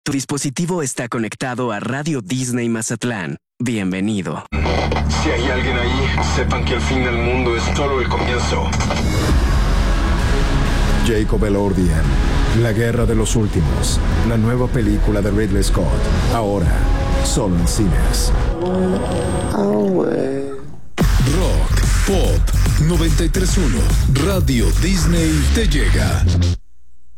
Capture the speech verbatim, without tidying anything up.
Tu dispositivo está conectado a Radio Disney Mazatlán. Bienvenido. Si hay alguien ahí, sepan que el fin del mundo es solo el comienzo. Jacob Elordian, La Guerra de los Últimos, la nueva película de Ridley Scott, ahora solo en cines. Rock, Pop, noventa y tres punto uno, Radio Disney te llega.